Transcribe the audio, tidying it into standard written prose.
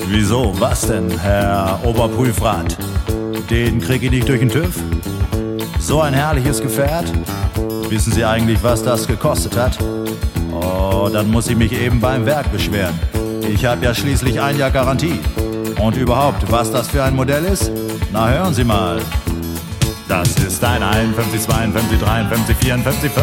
Wieso? Was denn, Herr Oberprüfrat? Den krieg ich nicht durch den TÜV? So ein herrliches Gefährt? Wissen Sie eigentlich, was das gekostet hat? Oh, dann muss ich mich eben beim Werk beschweren. Ich habe ja schließlich 1 Jahr Garantie. Und überhaupt, was das für ein Modell ist? Na, hören Sie mal. Das ist ein 51, 52, 53, 54,